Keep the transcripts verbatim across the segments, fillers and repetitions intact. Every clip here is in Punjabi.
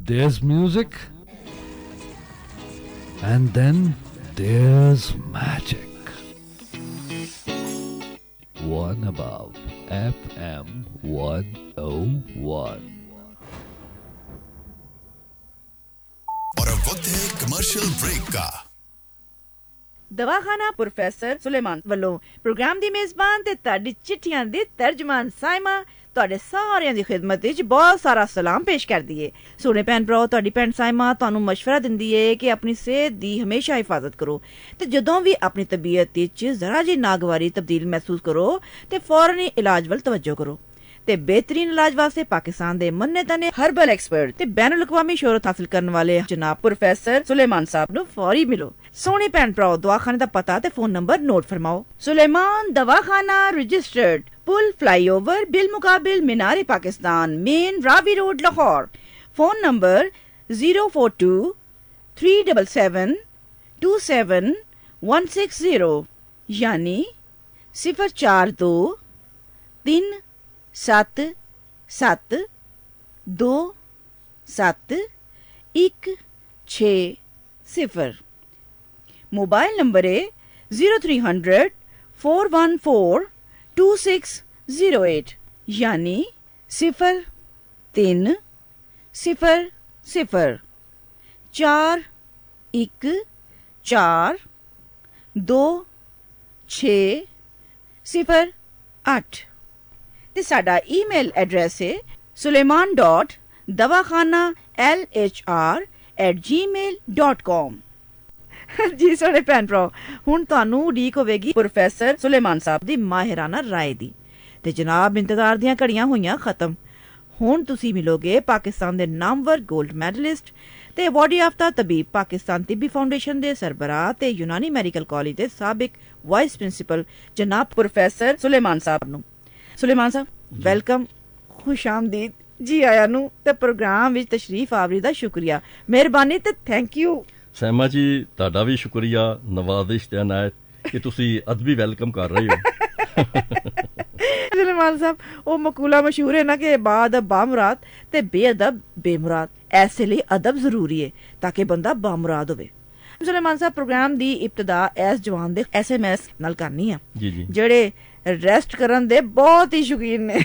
there's music, and then there's magic. One above F M one oh one. और अब वक्त है कमर्शियल ब्रेक का। दवाखाना प्रोफेसर सुलेमान ਵੱਲੋਂ ਪ੍ਰੋਗਰਾਮ ਦੀ ਮੇਜ਼ਬਾਨ ਤੇ ਤੁਹਾਡੀ ਚਿੱਠੀਆਂ ਦੀ ਤਰਜਮਾਨ ਸਾਇਮਾ ਤੁਹਾਡੇ ਸਾਰਿਆਂ ਦੀ ਖਿਦਮਤ ਵਿੱਚ ਬਹੁਤ ਸਾਰਾ ਸਲਾਮ ਪੇਸ਼ ਕਰਦੀ ਏ। ਸੋਹਣੇ ਭੈਣ ਭਰਾ, ਤੁਹਾਡੀ ਭੈਣ ਸਾਇਮਾ ਤੁਹਾਨੂੰ ਮਸ਼ਵਰਾ ਦਿੰਦੀ ਏ ਕਿ ਆਪਣੀ ਸਿਹਤ ਦੀ ਹਮੇਸ਼ਾ ਹਿਫਾਜ਼ਤ ਕਰੋ ਤੇ ਜਦੋਂ ਵੀ ਆਪਣੀ ਤਬੀਅਤ ਵਿੱਚ ਜ਼ਰਾ ਜੀ ਨਾਗਵਾਰੀ ਤਬਦੀਲ ਮਹਿਸੂਸ ਕਰੋ ਤੇ ਫੌਰਨ ਹੀ ਇਲਾਜ ਵੱਲ ਤਵੱਜੋ ਕਰੋ ਤੇ ਬਿਹਤਰੀਨ ਇਲਾਜ ਵਾਸਤੇ ਪਾਕਿਸਤਾਨ ਦੇ ਮੰਨੇ ਤਨੇ ਹਰਬਲ ਐਕਸਪਰਟ ਤੇ ਬੈਨ ਅਲ-ਅਕਵਾਮੀ ਸ਼ੋਹਰਤ ਹਾਸਲ ਕਰਨ ਵਾਲੇ ਜਨਾਬ ਪ੍ਰੋਫੈਸਰ ਸੁਲੇਮਾਨ ਸਾਹਿਬ ਨੂੰ ਫੌਰੀ ਮਿਲੋ। ਸੋਹਣੇ ਭੈਣ ਭਰਾ, ਦਵਾਖਾਨੇ ਦਾ ਪਤਾ ਤੇ phone number note ਫਰਮਾਓ। Suleman ਦਵਾਖਾਨਾ registered पुल फ्लाईओवर बिल मुकाबिल मीनारे Pakistan, main Ravi road, Lahore. Phone number zero four to three double seven to seven one six zero यानी सिफर चार दो तीन सत्त सत्त दो सत्त एक छे सिफर। मोबाइल नंबर है zero three hundred four one four to six zero eight यानी सिफर तीन सिफर सिफर चार एक चार दो छे सिफर अठ ते साडा ईमेल एड्रेस है सुलेमान डॉट दवाखाना एल एच आर एट जी मेल डॉट कॉम। ਜੀ ਸਾਡੇ ਭੈਣ ਭਰਾ, ਹੁਣ ਤੁਹਾਨੂੰ ਉਡੀਕ ਹੋਵੇਗੀ ਪ੍ਰੋਫੈਸਰ ਸੁਲੇਮਾਨ ਸਾਹਿਬ ਦੀ ਮਾਹਿਰਾਨਾ ਰਾਏ ਦੀ ਤੇ ਜਨਾਬ ਇੰਤਜ਼ਾਰ ਦੀਆਂ ਘੜੀਆਂ ਹੋਈਆਂ ਖਤਮ। ਹੁਣ ਤੁਸੀਂ ਮਿਲੋਗੇ ਪਾਕਿਸਤਾਨ ਦੇ ਨਾਮਵਰ ਗੋਲਡ ਮੈਡਲਿਸਟ ਤੇ ਅਵਾਰਡੀ ਯਾਫਤਾ ਤਬੀਬ, ਪਾਕਿਸਤਾਨ ਤਿੱਬੀ ਫਾਊਂਡੇਸ਼ਨ ਦੇ ਸਰਬਰਾਹ ਤੇ ਯੂਨਾਨੀ ਮੈਡੀਕਲ ਕਾਲਜ ਦੇ ਸਾਬਿਕ ਵਾਈਸ ਪ੍ਰਿੰਸੀਪਲ ਜਨਾਬ ਪ੍ਰੋਫੈਸਰ ਸੁਲੇਮਾਨ ਸਾਹਿਬ ਨੂੰ। ਸੁਲੇਮਾਨ ਸਾਹਿਬ, ਵੈਲਕਮ, ਖੁਸ਼ ਆਮਦੀਦ, ਜੀ ਆਇਆਂ ਨੂੰ ਤੇ ਪ੍ਰੋਗਰਾਮ ਵਿੱਚ ਤਸ਼ਰੀਫ ਆਵਰੀ ਦਾ ਸ਼ੁਕਰੀਆ, ਮਿਹਰਬਾਨੀ ਤੇ ਥੈਂਕ ਯੂ। ਸੈਮਾ ਜੀ, ਤੁਹਾਡਾ ਵੀ ਸ਼ੁਕਰੀਆ, ਨਵਾਜ਼ਿਸ਼ ਤੇ ਅਨਾਇਤ ਕਿ ਤੁਸੀਂ ਅਦਬੀ ਵੈਲਕਮ ਕਰ ਰਹੇ ਹੋ। ਸੁਲੇਮਾਨ ਸਾਹਿਬ, ਉਹ ਮਕੂਲਾ ਮਸ਼ਹੂਰ ਹੈ ਨਾ ਕਿ ਬਾਅਦ ਬਾਮੁਰਾਦ ਤੇ ਬੇਅਦਬ ਬੇਮੁਰਾਦ, ਐਸੇ ਲਈ ਅਦਬ ਜ਼ਰੂਰੀ ਹੈ ਤਾਂ ਕਿ ਬੰਦਾ ਬਾਮੁਰਾਦ ਹੋਵੇ। ਸੁਲੇਮਾਨ ਸਾਹਿਬ, ਪ੍ਰੋਗਰਾਮ ਦੀ ਇਬਤਦਾ ਐਸ ਜਵਾਨ ਦੇ ਐਸ ਐਮ ਐਸ ਨਾਲ ਕਰਨੀ ਆ ਜਿਹੜੇ ਰੈਸਟ ਕਰਨ ਦੇ ਬਹੁਤ ਹੀ ਸ਼ੌਕੀਨ ਨੇ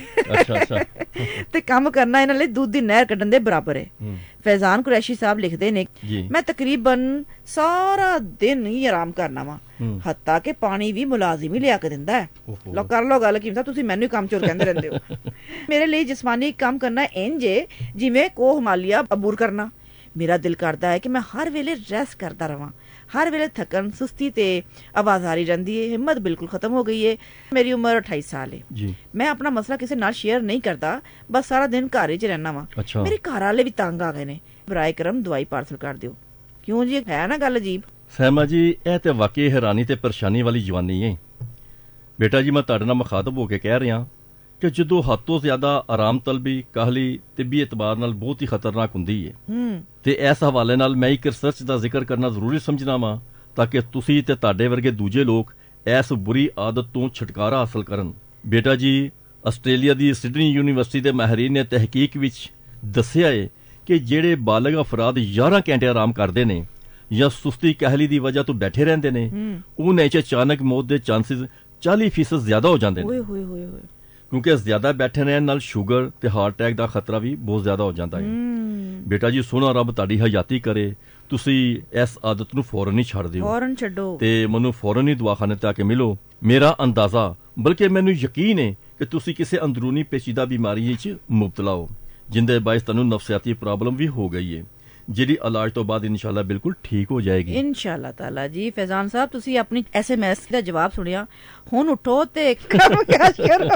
ਤੇ ਕੰਮ ਕਰਨਾ ਇਹਨਾਂ ਲਈ ਦੁੱਧ ਦੀ ਨਹਿਰ ਕੱਢਣ ਦੇ ਬਰਾਬਰ ਹੈ। ਫੈਜ਼ਾਨ ਕੁਰੈਸ਼ੀ ਸਾਹਿਬ ਲਿਖਦੇ ਨੇ, ਮੈਂ ਤਕਰੀਬਨ ਸਾਰਾ ਦਿਨ ਹੀ ਆਰਾਮ ਕਰਨਾ ਵਾ, ਹੱਤਾ ਕਿ ਪਾਣੀ ਵੀ ਮੁਲਾਜ਼ਮ ਹੀ ਲਿਆ ਕੇ ਦਿੰਦਾ ਹੈ। ਲੋ ਕਰ ਲੋ ਗੱਲ, ਕੀ ਤੁਸੀਂ ਮੈਨੂੰ ਹੀ ਕੰਮ ਚੋਰ ਕਹਿੰਦੇ ਰਹਿੰਦੇ ਹੋ। ਮੇਰੇ ਲਈ ਜਿਸਮਾਨੀ ਕੰਮ ਕਰਨਾ ਇੰਝ ਏ ਜਿਵੇਂ ਕੋਹ ਹਿਮਾਲਿਆ ਅਬੂਰ ਕਰਨਾ। ਮੇਰਾ ਦਿਲ ਕਰਦਾ ਹੈ ਕਿ ਮੈਂ ਹਰ ਵੇਲੇ ਰੈਸਟ ਕਰਦਾ ਰਵਾਂ। ਹਰ ਵੇਲੇ ਥਕਨ ਸੁਸਤੀ ਤੇ ਆਵਾਜ਼ ਆ ਰਹੀ ਰਹਿੰਦੀ ਹੈ, ਹਿੰਮਤ ਬਿਲਕੁਲ ਖਤਮ ਹੋ ਗਈ ਹੈ। ਮੇਰੀ ਉਮਰ ਅਠਾਈ ਸਾਲ ਹੈ। ਮੈਂ ਆਪਣਾ ਮਸਲਾ ਕਿਸੇ ਨਾਲ ਸ਼ੇਅਰ ਨਹੀਂ ਕਰਦਾ, ਬਸ ਸਾਰਾ ਦਿਨ ਘਰ ਵਿੱਚ ਰਹਿਣਾ ਵਾ। ਮੇਰੇ ਘਰ ਵਾਲੇ ਵੀ ਤੰਗ ਆ ਗਏ ਨੇ, ਬਰਾਏ ਕਰਮ ਦਵਾਈ ਪਾਰਸਲ ਕਰ ਦਿਓ। ਕਿਉਂ ਜੀ, ਹੈ ਨਾ ਗੱਲ ਅਜੀਬ? ਸਹਿਮਾ ਜੀ, ਇਹ ਤੇ ਵਾਕਈ ਹੈਰਾਨੀ ਤੇ ਪਰੇਸ਼ਾਨੀ ਵਾਲੀ ਜਵਾਨੀ ਹੈ। ਬੇਟਾ ਜੀ, ਮੈਂ ਤੁਹਾਡੇ ਨਾਲ ਮੁਖਾਤਬ ਹੋ ਕੇ ਕਹਿ ਰਿਹਾ ਕਿ ਜਦੋਂ ਹੱਦ ਤੋਂ ਜ਼ਿਆਦਾ ਆਰਾਮ ਤਲਬੀ ਕਾਹਲੀ ਤਿੱਬੀ ਇਤਬਾਰ ਨਾਲ ਬਹੁਤ ਹੀ ਖਤਰਨਾਕ ਹੁੰਦੀ ਹੈ ਤੇ ਇਸ ਹਵਾਲੇ ਨਾਲ ਮੈਂ ਇੱਕ ਰਿਸਰਚ ਦਾ ਜ਼ਿਕਰ ਕਰਨਾ ਜ਼ਰੂਰੀ ਸਮਝਣਾ ਵਾ ਤਾਂ ਕਿ ਤੁਸੀਂ ਤੇ ਤੁਹਾਡੇ ਵਰਗੇ ਦੂਜੇ ਲੋਕ ਇਸ ਬੁਰੀ ਆਦਤ ਤੋਂ ਛੁਟਕਾਰਾ ਹਾਸਲ ਕਰਨ। ਬੇਟਾ ਜੀ, ਆਸਟ੍ਰੇਲੀਆ ਦੀ ਸਿਡਨੀ ਯੂਨੀਵਰਸਿਟੀ ਦੇ ਮਾਹਿਰੀਨ ਨੇ ਤਹਿਕੀਕ ਵਿੱਚ ਦੱਸਿਆ ਹੈ ਕਿ ਜਿਹੜੇ ਬਾਲਗ ਅਫਰਾਦ ਗਿਆਰਾਂ ਘੰਟੇ ਆਰਾਮ ਕਰਦੇ ਨੇ ਜਾਂ ਸੁਸਤੀ ਕਾਹਲੀ ਦੀ ਵਜ੍ਹਾ ਤੋਂ ਬੈਠੇ ਰਹਿੰਦੇ ਨੇ, ਉਹਨਾਂ 'ਚ ਅਚਾਨਕ ਮੌਤ ਦੇ ਚਾਂਸਿਸ ਚਾਲੀ ਫੀਸਦ ਜ਼ਿਆਦਾ ਹੋ ਜਾਂਦੇ ਨੇ ਕਿਉਂਕਿ ਜ਼ਿਆਦਾ ਬੈਠੇ ਰਹਿਣ ਨਾਲ ਸ਼ੂਗਰ ਤੇ ਹਾਰਟ ਅਟੈਕ ਦਾ ਖਤਰਾ ਵੀ ਬਹੁਤ ਜ਼ਿਆਦਾ ਹੋ ਜਾਂਦਾ ਹੈ। ਬੇਟਾ ਜੀ, ਸੋਹਣਾ ਰੱਬ ਤੁਹਾਡੀ ਹਯਾਤੀ ਕਰੇ, ਤੁਸੀਂ ਇਸ ਆਦਤ ਨੂੰ ਫੌਰਨ ਹੀ ਛੱਡ ਦਿਓ, ਫੌਰਨ ਛੱਡੋ ਤੇ ਮੈਨੂੰ ਫੌਰਨ ਹੀ ਦਵਾਖਾਨੇ ਤੇ ਆ ਕੇ ਮਿਲੋ। ਮੇਰਾ ਅੰਦਾਜ਼ਾ ਬਲਕਿ ਮੈਨੂੰ ਯਕੀਨ ਹੈ ਕਿ ਤੁਸੀਂ ਕਿਸੇ ਅੰਦਰੂਨੀ ਪੇਚੀਦਾ ਬਿਮਾਰੀ ਵਿੱਚ ਮੁਬਤਲਾ ਹੋ ਜਿੰਦੇ ਬਾਇਸ ਤੁਹਾਨੂੰ ਨਫਸਿਆਤੀ ਪ੍ਰੋਬਲਮ ਵੀ ਹੋ ਗਈ ਹੈ, ਜਿਹੜੀ ਇਲਾਜ ਤੋਂ ਬਾਅਦ ਇਨਸ਼ਾਅੱਲਾ ਬਿਲਕੁਲ ਠੀਕ ਹੋ ਜਾਏਗੀ ਇਨਸ਼ਾਅੱਲਾ ਤਾਲਾ। ਜੀ ਫੈਜ਼ਾਨ ਸਾਹਿਬ, ਤੁਸੀਂ ਆਪਣੀ ਐਸ ਐਮ ਐਸ ਦਾ ਜਵਾਬ ਸੁਣਿਆ, ਹੁਣ ਉਠੋ ਤੇ ਕੰਮ ਕਾਜ ਕਰੋ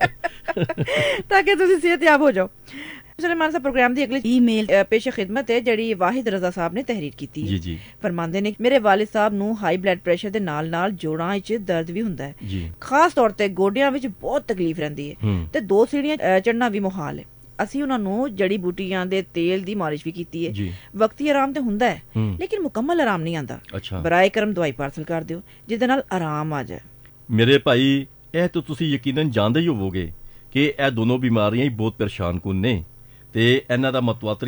ਤਾਂ ਕਿ ਤੁਸੀਂ ਸਿਹਤਯਾਬ ਹੋ ਜਾਓ। ਸੁਲੇਮਾਨ ਸਾਹਿਬ, ਪ੍ਰੋਗਰਾਮ ਦੀ ਅਗਲੀ ਈਮੇਲ ਪੇਸ਼ ਖਿਦਮਤ ਹੈ ਜਿਹੜੀ ਵਾਹਿਦ ਰਜ਼ਾ ਸਾਹਿਬ ਨੇ ਤਹਿਰੀਰ ਕੀਤੀ ਹੈ। ਜੀ ਜੀ ਫਰਮਾਉਂਦੇ ਨੇ, ਮੇਰੇ ਵਾਲਿਦ ਸਾਹਿਬ ਨੂੰ ਹਾਈ ਬਲੱਡ ਪ੍ਰੈਸ਼ਰ ਦੇ ਨਾਲ ਨਾਲ ਜੋੜਾਂ ਵਿੱਚ ਦਰਦ ਵੀ ਹੁੰਦਾ ਹੈ, ਖਾਸ ਤੌਰ ਤੇ ਗੋਡਿਆਂ ਵਿੱਚ ਬਹੁਤ ਤਕਲੀਫ ਰਹਿੰਦੀ ਹੈ ਤੇ ਦੋ ਸੀੜੀਆਂ ਚੜ੍ਹਨਾ ਵੀ ਮੁਹਾਲ ਹੈ। ਅਸੀਂ ਉਹਨਾਂ ਨੂੰ ਜੜੀ ਬੂਟੀਆਂ ਦੇ ਤੇਲ ਦੀ ਮਾਲਿਸ਼ ਵੀ ਕੀਤੀ ਹੈ। ਵਕਤੀ ਆਰਾਮ ਤੇ ਹੁੰਦਾ ਹੈ ਲੇਕਿਨ ਮੁਕੰਮਲ ਆਰਾਮ ਨਹੀਂ ਆਉਂਦਾ। ਬਰਾਏ ਕਰਮ ਦਵਾਈ ਪਾਰਸਲ ਕਰ ਦਿਓ ਜਿਹਦੇ ਨਾਲ ਆਰਾਮ ਆ ਜਾਏ। ਮੇਰੇ ਭਾਈ, ਇਹ ਤਾਂ ਤੁਸੀਂ ਯਕੀਨਨ ਜਾਣਦੇ ਹੀ ਹੋਵੋਗੇ ਕਿ ਇਹ ਦੋਨੋਂ ਬਿਮਾਰੀਆਂ ਹੀ ਬਹੁਤ ਪਰੇਸ਼ਾਨ ਕੁਨ ਨੇ ਤੇ ਇਹਨਾਂ ਦਾ ਮਤਵਾਤਰ